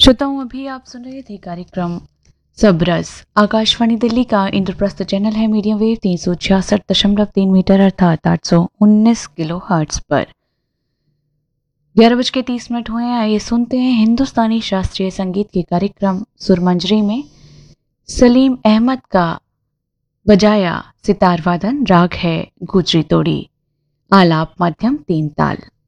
श्रोताओं, अभी आप सुन रहे थे कार्यक्रम सबरस। आकाशवाणी दिल्ली का इंद्रप्रस्थ चैनल है मीडियम वेव 366.3 मीटर अर्थात 819 किलो हर्ट्ज पर। 11:30 हुए हैं। आइए सुनते हैं हिंदुस्तानी शास्त्रीय संगीत के कार्यक्रम सुरमंजरी में सलीम अहमद का बजाया सितार वादन। राग है गुजरी तोड़ी, आलाप मध्यम 3 ताल।